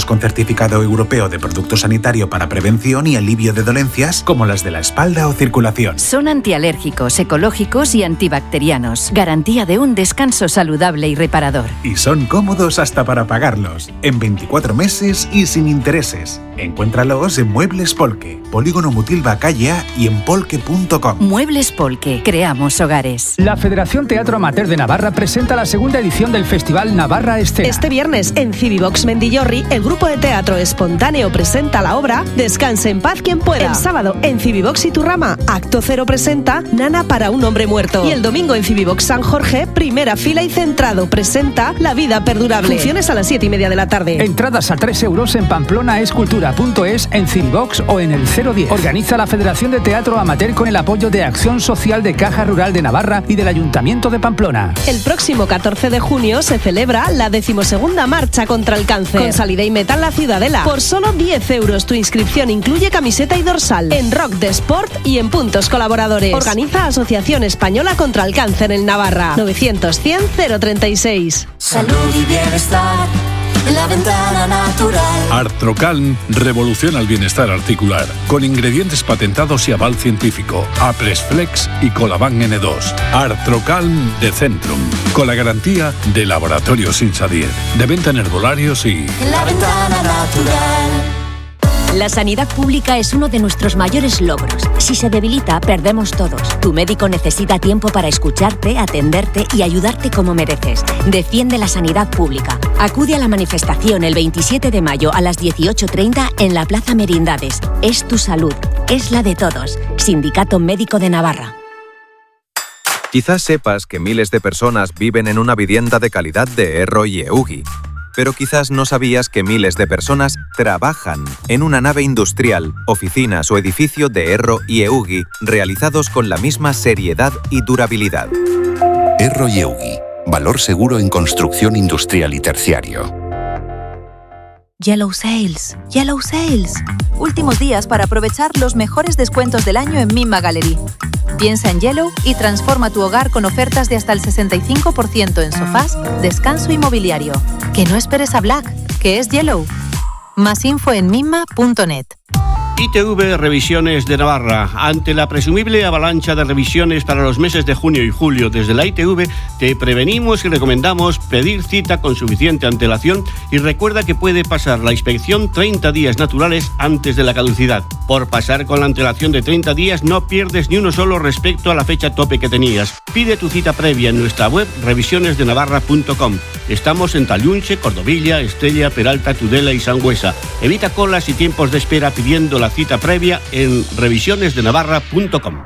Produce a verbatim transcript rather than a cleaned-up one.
con certificado europeo de producto sanitario para prevención y alivio de dolencias como las de la espalda o circulación. Son antialérgicos, ecológicos y antibacterianos. Garantía de un descanso saludable y reparador. Y son cómodos hasta para pagarlos, en veinticuatro meses y sin intereses. Encuéntralos en Muebles Polke, Polígono Mutilva Calle A y en polke punto com. Muebles Polke, creamos hogares. La Federación Teatro Amateur de Navarra presenta la segunda edición del Festival Navarra Escena. Este viernes en Civivox Mendillorri, el grupo de teatro espontáneo presenta la obra Descanse en paz quien pueda. El sábado en Civivox Iturrama, Acto Cero presenta Nana para un hombre muerto. Y el domingo en Civivox San Jorge, Primera Fila y Centrado presenta La vida perdurable. Funciones a las siete y media de la tarde. Entradas a tres euros en pamplona escultura punto es, en Civivox o en el cero diez. Organiza la Federación de Teatro Amateur con el apoyo de Acción Social de Caja Rural de Navarra y del Ayuntamiento de Pamplona. El próximo catorce de junio se celebra la decimosegunda marcha contra el cáncer. Con salida y metal La Ciudadela. Por solo diez euros tu inscripción incluye camiseta y dorsal. En Rock de Sport y en puntos colaboradores. Organiza Asociación Española contra el Cáncer en Navarra. novecientos cien cero treinta y seis. Salud y bienestar en la ventana natural. Artrocalm revoluciona el bienestar articular con ingredientes patentados y aval científico. Apresflex y Colaban N dos. Artrocalm de Centrum, con la garantía de Laboratorios Insadier, de venta en herbolarios y... En la ventana natural. La sanidad pública es uno de nuestros mayores logros. Si se debilita, perdemos todos. Tu médico necesita tiempo para escucharte, atenderte y ayudarte como mereces. Defiende la sanidad pública. Acude a la manifestación el veintisiete de mayo a las dieciocho treinta en la Plaza Merindades. Es tu salud, es la de todos. Sindicato Médico de Navarra. Quizás sepas que miles de personas viven en una vivienda de calidad de Erro y Eugi. Pero quizás no sabías que miles de personas trabajan en una nave industrial, oficinas o edificio de Erro y Eugi, realizados con la misma seriedad y durabilidad. Erro y Eugi, valor seguro en construcción industrial y terciario. Yellow Sales, Yellow Sales. Últimos días para aprovechar los mejores descuentos del año en Mimma Gallery. Piensa en Yellow y transforma tu hogar con ofertas de hasta el sesenta y cinco por ciento en sofás, descanso y mobiliario. Que no esperes a Black, que es Yellow. Más info en mimma punto net. I T V Revisiones de Navarra. Ante la presumible avalancha de revisiones para los meses de junio y julio desde la I T V, te prevenimos y recomendamos pedir cita con suficiente antelación y recuerda que puede pasar la inspección treinta días naturales antes de la caducidad. Por pasar con la antelación de treinta días no pierdes ni uno solo respecto a la fecha tope que tenías. Pide tu cita previa en nuestra web revisiones de navarra punto com. Estamos en Tallunche, Cordovilla, Estella, Peralta, Tudela y Sangüesa. Evita colas y tiempos de espera pidiendo la cita previa en revisiones de navarra punto com.